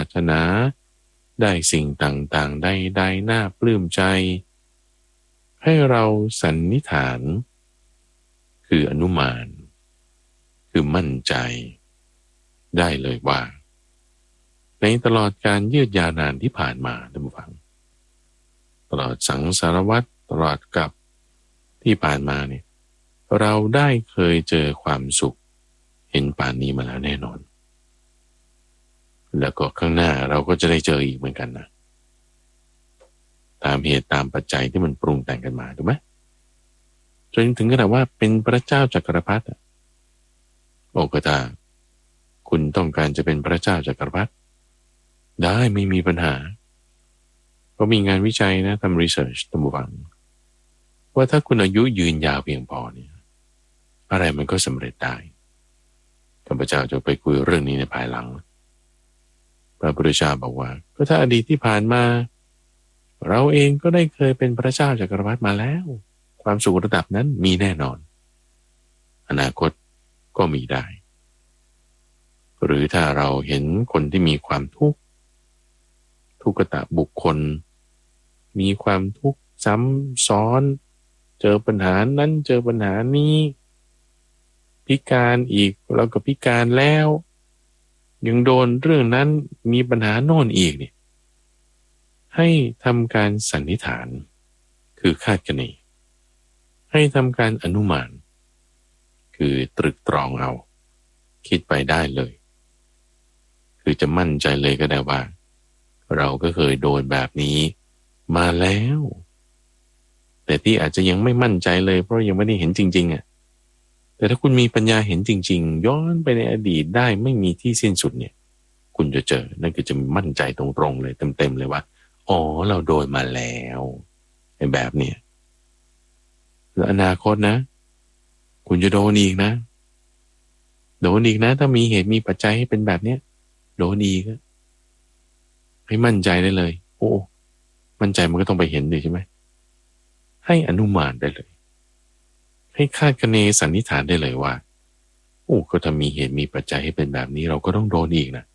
ารถนาได้สิ่งต่างๆใดๆน่าปลื้มใจให้เราสันนิษฐานคืออนุมานคือมั่นใจได้เลยว่าในตลอดการยืดยาวนานที่ผ่านมาท่านผู้ฟังตลอดสังสารวัฏตลอดกับที่ผ่านมาเนี่ยเราได้เคยเจอความสุขเห็นป่านนี้มาแล้วแน่นอนแล้วก็ข้างหน้าเราก็จะได้เจออีกเหมือนกันนะตามเหตุตามปัจจัยที่มันปรุงแต่งกันมาถูกไหมจนถึงขนาดว่าเป็นพระเจ้าจักรพรรดิโอ้ก็ถ้าคุณต้องการจะเป็นพระเจ้าจักรพรรดิได้ไม่มีปัญหาก็มีงานวิจัยนะทำรีเสิร์ชตามบุฟังว่าถ้าคุณอายุยืนยาวเพียงพอเนี่ยอะไรมันก็สำเร็จได้ข้าพเจ้าจะไปคุยเรื่องนี้ในภายหลังพระพุทธเจ้าบอกว่าก็ถ้าอดีตที่ผ่านมาเราเองก็ได้เคยเป็นพระเจ้าจักรพรรดิมาแล้วความสุขระดับนั้นมีแน่นอนอนาคตก็มีได้หรือถ้าเราเห็นคนที่มีความทุกข์ทุกขตะบุคคลมีความทุกข์ซ้ำซ้อนเจอปัญหานั้นเจอปัญหานี้พิการอีกแล้วก็พิการแล้วยังโดนเรื่องนั้นมีปัญหาโน่นอีกเนี่ยให้ทำการสันนิษฐานคือคาดคะเนให้ทำการอนุมานคือตรึกตรองเอาคิดไปได้เลยคือจะมั่นใจเลยก็ได้ว่าเราก็เคยโดนแบบนี้มาแล้วแต่ที่อาจจะยังไม่มั่นใจเลยเพราะยังไม่ได้เห็นจริงๆอ่ะแต่ถ้าคุณมีปัญญาเห็นจริงๆย้อนไปในอดีตได้ไม่มีที่สิ้นสุดเนี่ยคุณจะเจอนั่นก็จะมั่นใจตรงๆเลยเต็มๆเลยว่าอ๋อเราโดนมาแล้วในแบบเนี้ยแล้วอนาคตนะคุณจะโดนอีกนะโดนอีกนะถ้ามีเหตุมีปัจจัยให้เป็นแบบเนี้ยโดนอีกให้มั่นใจได้เลยโอ้มั่นใจมันก็ต้องไปเห็นดิใช่ไหมให้อนุมานได้เลยให้คาดคะเนสันนิษฐานได้เลยว่าโอ้ก็ถ้ามีเหตุมีปัจจัยให้เป็นแบบนี้เราก็ต้องโดนอีกนะ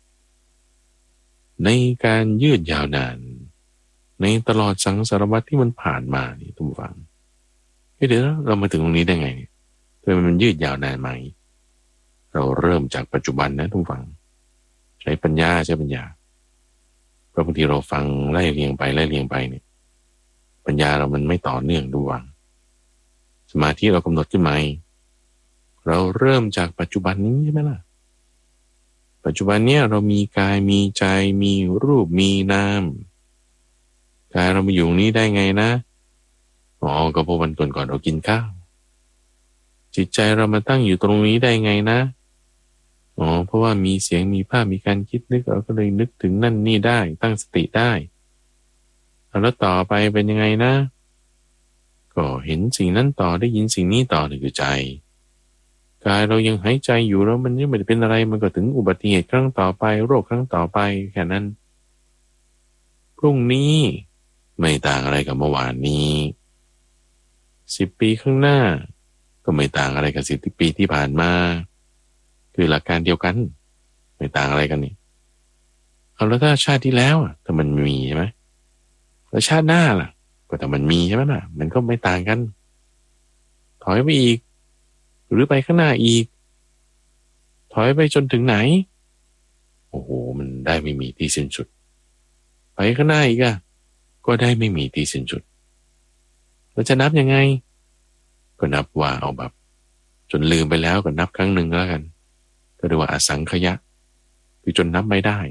ในการยืดยาวนานในตลอดสังสารวัฏที่มันผ่านมานี่ทุกฝังเดี๋ยวเรามาถึงตรงนี้ได้ไงเนี่ยทำไมมันยืดยาวนานไหมเราเริ่มจากปัจจุบันนะทุกฝังใช้ปัญญาเพราะบางทีเราฟังไล่เรียงไปเนี่ยปัญญาเรามันไม่ต่อเนื่องทุกฝังสมาธิเรากำหนดขึ้นมาเราเริ่มจากปัจจุบันนี้ใช่ไหมล่ะปัจจุบันเนี้ยเรามีกายมีใจมีรูปมีนามกายเรามาอยู่นี้ได้ไงนะอ๋อก็เพราะวันก่อนเรากินข้าวจิตใจเรามาตั้งอยู่ตรงนี้ได้ไงนะอ๋อเพราะว่ามีเสียงมีภาพมีการคิดนึกเราก็เลยนึกถึงนั่นนี่ได้ตั้งสติได้แล้วต่อไปเป็นยังไงนะก็เห็นสิ่งนั้นต่อได้ยินสิ่งนี้ต่อนี่คือใจกายเรายังหายใจอยู่แล้วมันยังไม่ได้เป็นอะไรมันก็ถึงอุบัติเหตุครั้งต่อไปโรคครั้งต่อไปแค่นั้นพรุ่งนี้ไม่ต่างอะไรกับเมื่อวานนี้10 ปีข้างหน้าก็ไม่ต่างอะไรกับ10 ปีที่ผ่านมาคือหลักการเดียวกันไม่ต่างอะไรกันนี่เอาแล้วถ้าชาติที่แล้วถ้ามันมีใช่ไหมแล้วชาติหน้าล่ะก็ถ้ามันมีใช่ไหมล่ะมันก็ไม่ต่างกันถอยไปอีกหรือไปข้างหน้าอีกถอยไปจนถึงไหนโอ้โหมันได้ไม่มีที่สิ้นสุดไปข้างหน้าอีกก็ได้ไม่มีที่สิ้นสุดแล้วจะนับยังไงก็นับว่าเอาแบบจนลืมไปแล้วก็นับครั้งหนึ่งแล้วกันก็เรียกว่าอสังขยะคือจนนับไม่ได้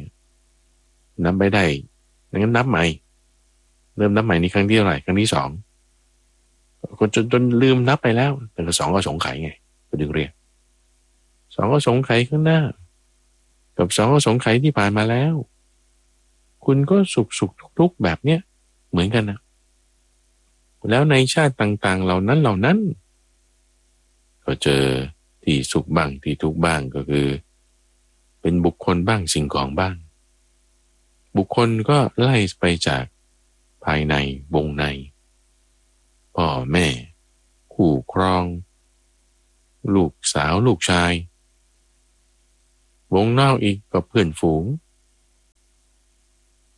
งั้นนับใหม่เริ่มนับใหม่นี่ครั้งที่เท่าไหร่ครั้งที่2คนจนลืมนับไปแล้วแต่ก็2ก็สงไขไงก็ดึงเรียก2ก็สงไขข้างหน้ากับ2ก็สงไขที่ผ่านมาแล้วคุณก็สุขทุกข์แบบเนี้ยเหมือนกันนะแล้วในชาติต่างๆเหล่านั้นก็เจอที่สุขบ้างที่ทุกข์บ้างก็คือเป็นบุคคลบ้างสิ่งของบ้างบุคคลก็ไล่ไปจากภายในวงในพ่อแม่คู่ครองลูกสาวลูกชายวงนอกอีกก็เพื่อนฝูง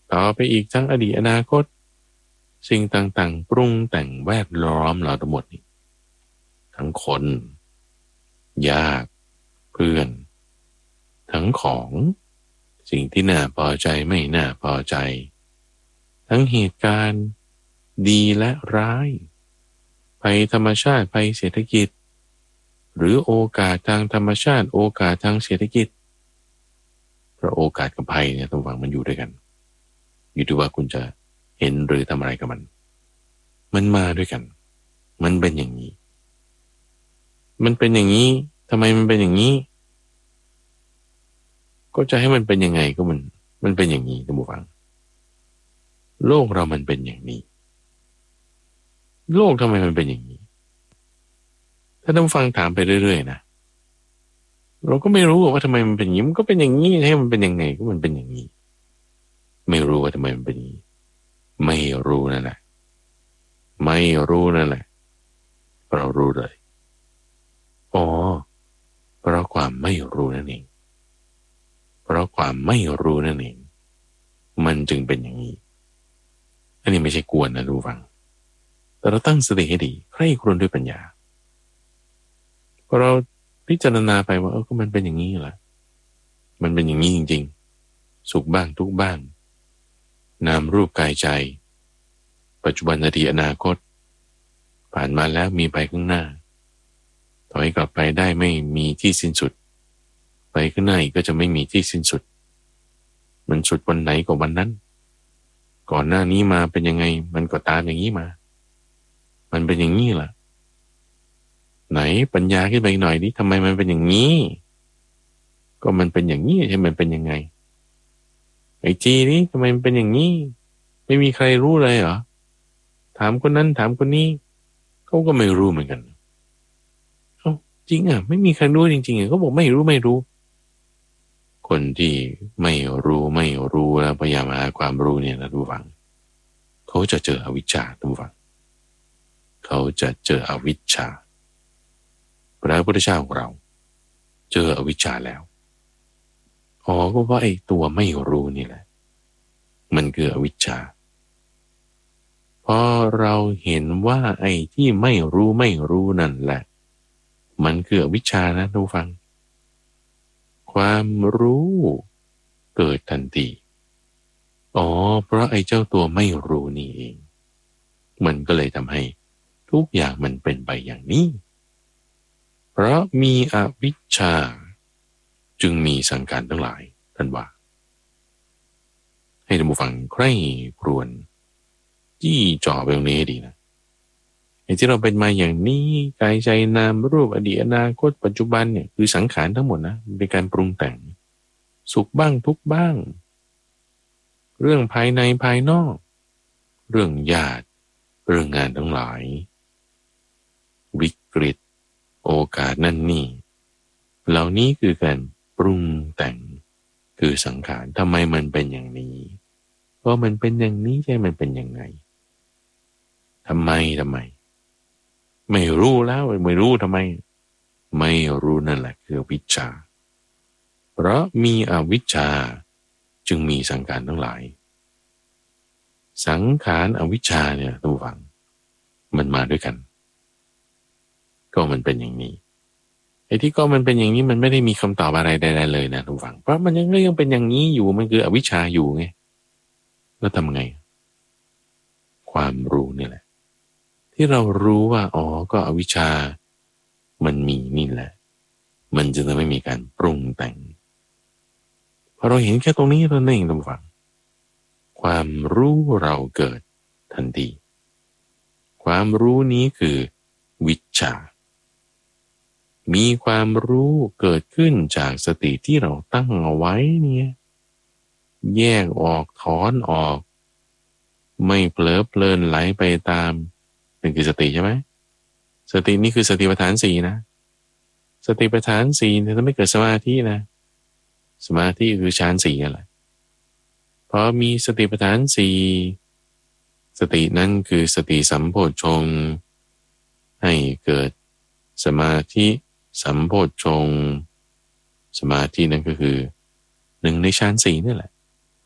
ต่อไปอีกทั้งอดีตอนาคตสิ่งต่างๆปรุงแต่งแวดล้อมเราทั้งหมดนี้ทั้งคนญาติเพื่อนทั้งของสิ่งที่น่าพอใจไม่น่าพอใจทั้งเหตุการณ์ดีและร้ายภัยธรรมชาติภัยเศรษฐกิจหรือโอกาสทางธรรมชาติโอกาสทางเศรษฐกิจเพราะโอกาสกับภัยเนี่ยต้องฟังมันอยู่ด้วยกันอยู่ที่ว่าคุณจะเห็นหรือทำอะไรกับมันมาด้วยกันมันเป็นอย่างนี้มันเป็นอย่างนี้ทำไมมันเป็นอย่างนี้ก็จะให้มันเป็นยังไงก็มันเป็นอย่างนี้ท่านผู้ฟังโลกเรามันเป็นอย่างนี้โลกทำไมมันเป็นอย่างนี้ถ้าท่านผู้ฟังถามไปเรื่อยๆนะเราก็ไม่รู้ว่าทำไมมันเป็นอย่างนี้มันก็เป็นอย่างนี้ให้มันเป็นยังไงก็มันเป็นอย่างนี้ไม่รู้ว่าทำไมมันเป็นอย่างนี้ไม่รู้นั่นแหละไม่รู้นั่นแหละเรารู้เลยอ๋อเพราะความไม่รู้นั่นเองเพราะความไม่รู้นั่นเองมันจึงเป็นอย่างนี้อันนี้ไม่ใช่กวนนะดูฟังแต่เราตั้งสติให้ดีใคร่ครวญด้วยปัญญาพอเราพิจารณาไปว่าก็มันเป็นอย่างนี้แหละมันเป็นอย่างนี้จริงๆสุขบ้างทุกข์บ้างนามรูปกายใจปัจจุบันอดีตอนาคตผ่านมาแล้วมีไปข้างหน้าถอยกลับไปได้ไม่มีที่สิ้นสุดไปข้างหน้าอีกก็จะไม่มีที่สิ้นสุดมันสุดวันไหนก็วันนั้นก่อนหน้านี้มาเป็นยังไงมันก็ตามอย่างนี้มามันเป็นอย่างนี้ล่ะไหนปัญญาขึ้นไปหน่อยดิทำไมมันเป็นอย่างนี้ก็มันเป็นอย่างนี้ใช่มันเป็นยังไงไอ้จีนี่ทำไมมันเป็นอย่างนี้ไม่มีใครรู้เลยเหรอถามคนนั้นถามคนนี้เขาก็ไม่รู้เหมือนกันเอ้าจริงอ่ะไม่มีใครรู้จริงๆอ่ะเขาบอกไม่รู้คนที่ไม่รู้แล้วพยายามหาความรู้เนี่ยนะทุกฝังเขาจะเจออวิชชาทุกฝังเขาจะเจออวิชชาพระพุทธเจ้าของเราเจออวิชชาแล้วอ๋อก็เพราะไอ้ตัวไม่รู้นี่แหละมันคืออวิชชาพอเราเห็นว่าไอ้ที่ไม่รู้นั่นแหละมันคืออวิชชานะทุกฟังความรู้เกิดทันทีอ๋อเพราะไอ้เจ้าตัวไม่รู้นี่เองมันก็เลยทำให้ทุกอย่างมันเป็นไปอย่างนี้เพราะมีอวิชชาจึงมีสังขารทั้งหลายท่านว่าให้ท่านผู้ฟังใคร่ครวญจี้จ่อไปตรงนี้ดีนะไอ้ที่เราเป็นมาอย่างนี้กายใจนามรูปอดีตอนาคตปัจจุบันเนี่ยคือสังขารทั้งหมดนะเป็นการปรุงแต่งสุขบ้างทุกข์บ้างเรื่องภายในภายนอกเรื่องญาติเรื่องงานทั้งหลายวิกฤตโอกาสนั่นนี่เหล่านี้คือการปรุงแต่งคือสังขารทำไมมันเป็นอย่างนี้เพราะมันเป็นอย่างนี้ใช่มันเป็นยังไงทำไมไม่รู้แล้วไม่รู้ทำไมไม่รู้นั่นแหละคือวิชชาเพราะมีอวิชชาจึงมีสังขารทั้งหลายสังขารอวิชชาเนี่ยทุกฝังมันมาด้วยกันก็มันเป็นอย่างนี้ไอ้ที่ก็มันเป็นอย่างนี้มันไม่ได้มีคำตอบอะไรใดๆเลยนะทุกฝังเพราะมันยังเป็นอย่างนี้อยู่มันคืออวิชชาอยู่ไงแล้วทำไงความรู้นี่แหละที่เรารู้ว่าอ๋อก็อวิชชามันมีนี่แหละมันจึงไม่มีการปรุงแต่งพอเราเห็นแค่ตรงนี้เราเองทุกฝังความรู้เราเกิดทันทีความรู้นี้คือวิชชามีความรู้เกิดขึ้นจากสติที่เราตั้งเอาไว้เนี่ยแยกออกถอนออกไม่เผลอเพลินไหลไปตามนั่นคือสติใช่ไหมสตินี่คือสติปัฏฐานสี่นะสติปัฏฐานสี่เนี่ยถ้าไม่เกิดสมาธินะสมาธิคือฌานสี่อะไรพอมีสติปัฏฐานสี่สตินั้นคือสติสัมโพชฌงค์ให้เกิดสมาธิสัมโพชฌงค์สมาธินั้นก็คือหนึ่งในฌานสี่นี่แหละ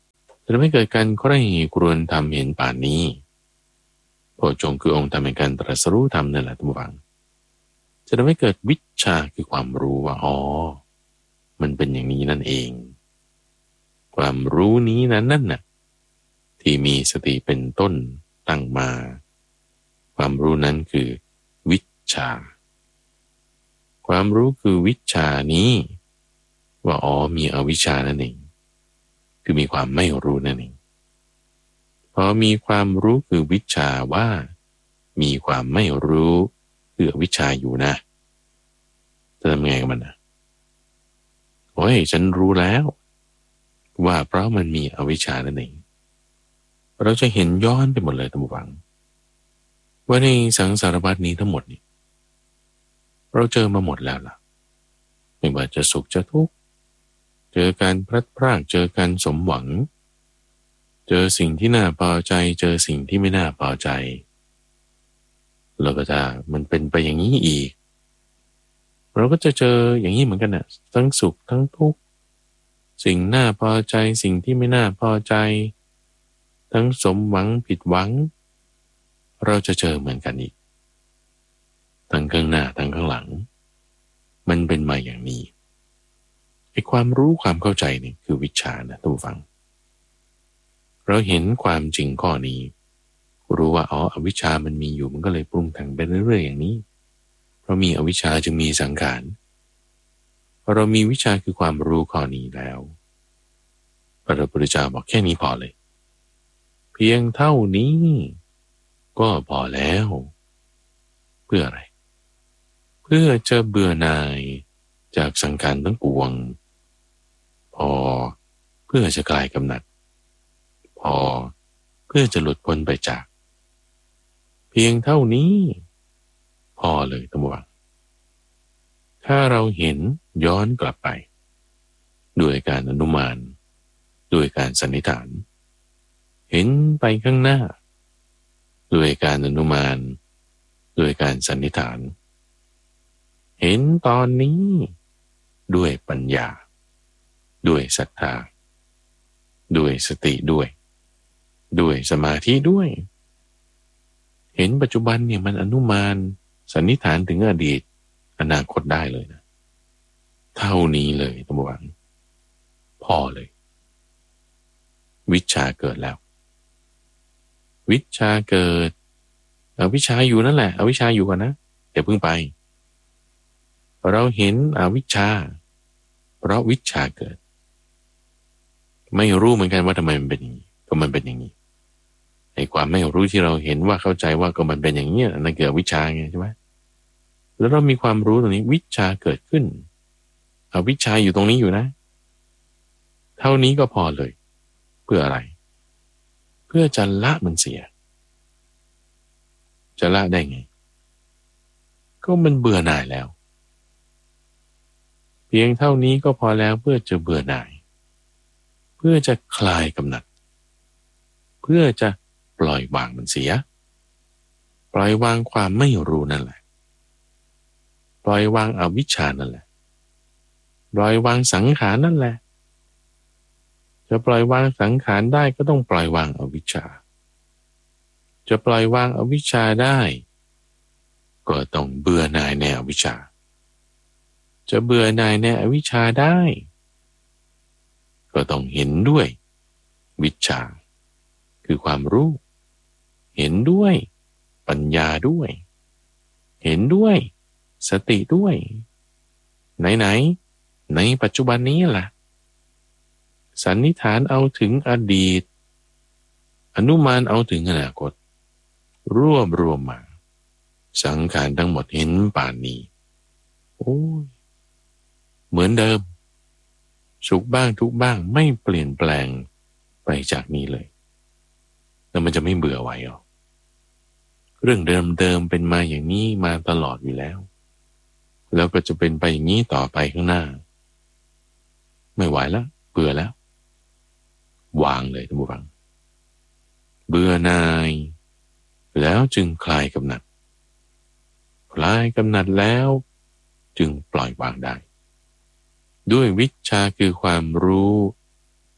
จะไม่เกิดการใคร่ครวญธรรมเห็นป่านนี้โพชฌงค์คือองค์ธรรมแห่งการตรัสรู้ธรรมนั่นแหละทุกฝังจะทำให้เกิดวิชชาคือความรู้ว่าอ๋อมันเป็นอย่างนี้นั่นเองความรู้นี้นั้นนั่นน่ะที่มีสติเป็นต้นตั้งมาความรู้นั้นคือวิชชาความรู้คือวิชานี้ว่าอ๋อมีอวิชชานั่นเองคือมีความไม่รู้นั่นเองพอมีความรู้คือวิชาว่ามีความไม่รู้คืออวิชชาอยู่นะจะทำไงกับมันนะโอ้ยฉันรู้แล้วว่าเพราะมันมีอวิชชานั่นเองเราจะเห็นย้อนไปหมดเลยท่านผู้ฟังว่าในสังสารวัฏนี้ทั้งหมดนี่เราเจอมาหมดแล้วล่ะไม่ว่าจะสุขจะทุกข์เจอการพลัดพรากเจอการสมหวังเจอสิ่งที่น่าพอใจเจอสิ่งที่ไม่น่าพอใจเราก็จะมันเป็นไปอย่างนี้อีกเราก็จะเจออย่างนี้เหมือนกันน่ะทั้งสุขทั้งทุกข์สิ่งน่าพอใจสิ่งที่ไม่น่าพอใจทั้งสมหวังผิดหวังเราจะเจอเหมือนกันอีกทั้งข้างหน้าทั้งข้างหลังมันเป็นมาอย่างนี้ไอ้ความรู้ความเข้าใจนี่คือวิชานะท่านผู้ฟังเราเห็นความจริงข้อนี้รู้ว่าอ๋ออวิชชามันมีอยู่มันก็เลยปรุงแต่งไปเรื่อยๆอย่างนี้เพราะมีอวิชชาจึงมีสังขารพอเรามีวิชาคือความรู้ข้อนี้แล้วพระพุทธเจ้าบอกแค่นี้พอเลยเพียงเท่านี้ก็พอแล้วเพื่ออะไรเพื่อจะเบื่อหน่ายจากสังขารทั้งปวงพอเพื่อจะคลายกำหนัดพอเพื่อจะหลุดพ้นไปจากเพียงเท่านี้พอเลยท่านผู้ฟังถ้าเราเห็นย้อนกลับไปด้วยการอนุมานด้วยการสันนิษฐานเห็นไปข้างหน้าด้วยการอนุมานด้วยการสันนิษฐานเห็นตอนนี้ด้วยปัญญาด้วยศรัทธาด้วยสติด้วยสมาธิด้วยเห็นปัจจุบันเนี่ยมันอนุมานสันนิษฐานถึงอดีตอนาคตได้เลยนะเท่านี้เลยท่านผู้ฟังพอเลยวิชชาเกิดแล้ววิชชาเกิดอวิชชาอยู่นั่นแหละอวิชชาอยู่ก่อนนะอย่าเพิ่งไปเราเห็นอวิชชาเพราะวิชชาเกิดไม่รู้เหมือนกันว่าทำไมมันเป็นอย่างนี้ก็มันเป็นอย่างนี้ไอ้ความไม่รู้ที่เราเห็นว่าเข้าใจว่าก็มันเป็นอย่างนี้นั่นคืออวิชชาไงใช่ไหมแล้วเรามีความรู้ตรงนี้วิชชาเกิดขึ้นอวิชชาอยู่ตรงนี้อยู่นะเท่านี้ก็พอเลยเพื่ออะไรเพื่อจะละมันเสียจะละได้ไงก็มันเบื่อหน่ายแล้วเพียงเท่านี้ก็พอแล้วเพื่อจะเบื่อหน่ายเพื่อจะคลายกำหนัดเพื่อจะปล่อยวางมันเสียปล่อยวางความไม่รู้นั่นแหละปล่อยวางอวิชชานั่นแหละปล่อยวางสังขารนั่นแหละจะปล่อยวางสังขารได้ก็ต้องปล่อยวางอวิชชาจะปล่อยวางอวิชชาได้ก็ต้องเบื่อหน่ายในอวิชชาจะเบื่อหน่ายในอวิชชาได้ก็ต้องเห็นด้วยวิชชาคือความรู้เห็นด้วยปัญญาด้วยเห็นด้วยสติด้วยไหนในปัจจุบันนี้ล่ะสันนิษฐานเอาถึงอดีตอนุมานเอาถึงอนาคตรวบรวมมาสังขารทั้งหมดเห็นป่านนี้โอ้ยเหมือนเดิมสุขบ้างทุกข์บ้างไม่เปลี่ยนแปลงไปจากนี้เลยแล้วมันจะไม่เบื่อไหวหรอเรื่องเดิมเป็นมาอย่างนี้มาตลอดอยู่แล้วแล้วก็จะเป็นไปอย่างนี้ต่อไปข้างหน้าไม่ไหวแล้วเบื่อแล้ววางเลยท่านผู้ฟังเบื่อหน่ายแล้วจึงคลายกำหนัดคลายกำหนัดแล้วจึงปล่อยวางได้ด้วยวิชชาคือความรู้ท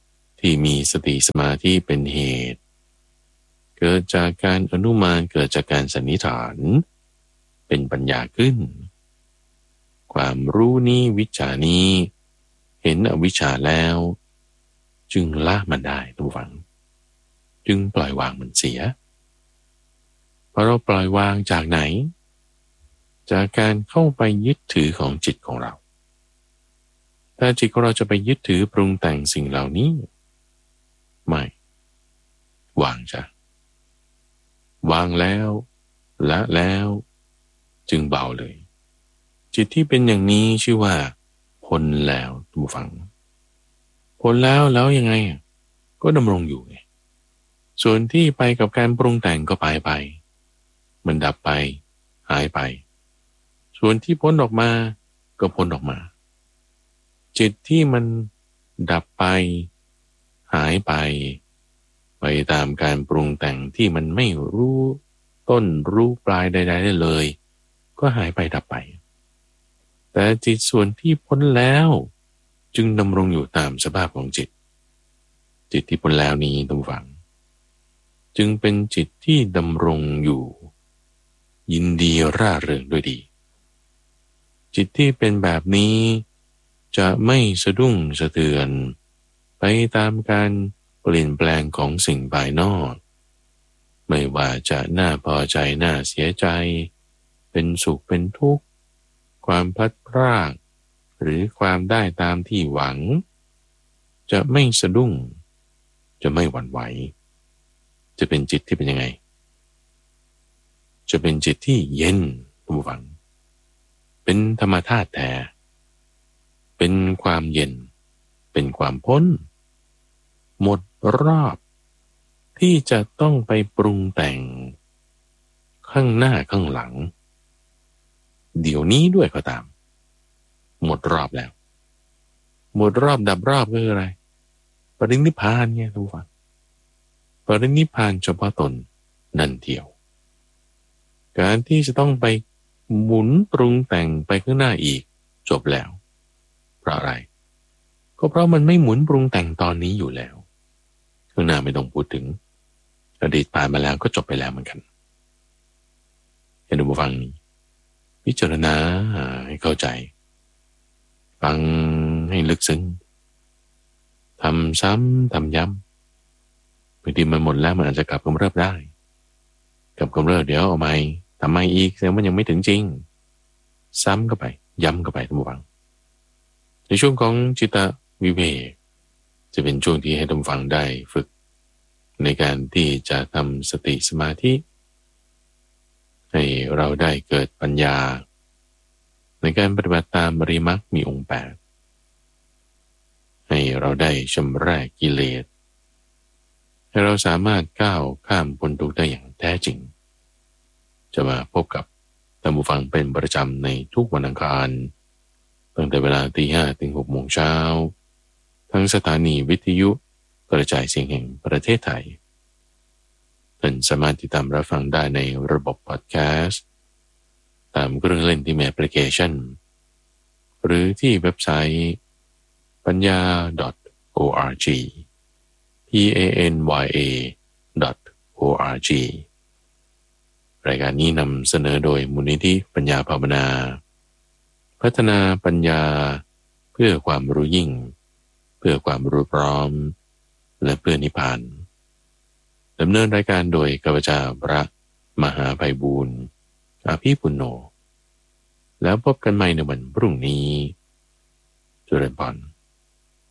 ที่มีสติสมาธิเป็นเหตุเกิดจากการอนุมานเกิดจากการสันนิษฐานเป็นปัญญาขึ้นความรู้นี้วิชานี้เห็นอวิชชาแล้วจึงละมันได้ทุกฝังจึงปล่อยวางมันเสียพอเราปล่อยวางจากไหนจากการเข้าไปยึดถือของจิตของเราถ้าจิตของเราจะไปยึดถือปรุงแต่งสิ่งเหล่านี้ไม่วางจ้ะวางแล้วละแล้วจึงเบาเลยจิตที่เป็นอย่างนี้ชื่อว่าพ้นแล้วทุกฝังพ้นแล้วยังไงก็ดำรงอยู่ไงส่วนที่ไปกับการปรุงแต่งก็ไปมันดับไปหายไปส่วนที่พ้นออกมาก็พ้นออกมาจิตที่มันดับไปหายไปตามการปรุงแต่งที่มันไม่รู้ต้นรู้ปลายใดๆได้เลยก็หายไปดับไปแต่จิตส่วนที่พ้นแล้วจึงดำรงอยู่ตามสภาพของจิตที่พ้นแล้วนี้ต้องฟังจึงเป็นจิตที่ดำรงอยู่ยินดีร่าเริงด้วยดีจิตที่เป็นแบบนี้จะไม่สะดุ้งสะเทือนไปตามการเปลี่ยนแปลงของสิ่งภายนอกไม่ว่าจะน่าพอใจน่าเสียใจเป็นสุขเป็นทุกข์ความพลัดพรากหรือความได้ตามที่หวังจะไม่สะดุ้งจะไม่หวั่นไหวจะเป็นจิตที่เป็นยังไงจะเป็นจิตที่เย็นผู้ฟังเป็นธรรมธาตุแท้เป็นความเย็นเป็นความพ้นหมดรอบที่จะต้องไปปรุงแต่งข้างหน้าข้างหลังเดี๋ยวนี้ด้วยก็ตามหมดรอบแล้วหมดรอบดับรอบก็คืออะไรปรินิพพานไงทุกฝังปรินิพพานเฉพาะตนนั่นเดียวการที่จะต้องไปหมุนปรุงแต่งไปข้างหน้าอีกจบแล้วเพราะอะไรก็เพราะมันไม่หมุนปรุงแต่งตอนนี้อยู่แล้วข้างหน้าไม่ต้องพูดถึงอดีตผ่านมาแล้วก็จบไปแล้วเหมือนกันเห็นดูฟังพิจารณาให้เข้าใจฟังให้ลึกซึ้งทำซ้ำทำย้ำบางทีมันหมดแล้วมันอาจจะกลับกำเริบได้กลับกำเริบเดี๋ยวเอาใหม่ทำไมอีกแสดงว่ายังไม่ถึงจริงซ้ำเข้าไปย้ำเข้าไปท่านผู้ฟังในช่วงของจิตวิเวกจะเป็นช่วงที่ให้ท่านผู้ฟังได้ฝึกในการที่จะทำสติสมาธิให้เราได้เกิดปัญญาในการปฏิบัติตามอริยมรรคมีองค์8ให้เราได้ชำระกิเลสให้เราสามารถก้าวข้ามพ้นทุกข์ได้อย่างแท้จริงจะมาพบกับท่านผู้ฟังเป็นประจำในทุกวันอังคารตั้งแต่เวลา 5:00 ถึง 6:00 น.ทั้งสถานีวิทยุกระจายเสียงแห่งประเทศไทยท่านสามารถติดตามรับฟังได้ในระบบพอดแคสต์ตามเครื่องเล่นที่มีแอปพลิเคชันหรือที่เว็บไซต์ปัญญา .org panya.org รายการนี้นำเสนอโดยมูลนิธิปัญญาภาวนาพัฒนาปัญญาเพื่อความรู้ยิ่งเพื่อความรู้พร้อมและเพื่อนิพพานดำเนินรายการโดยข้าพเจ้าพระมหาไพบูลย์อภิปุณโญแล้วพบกันใหม่ในวันพรุ่งนี้เจริญพร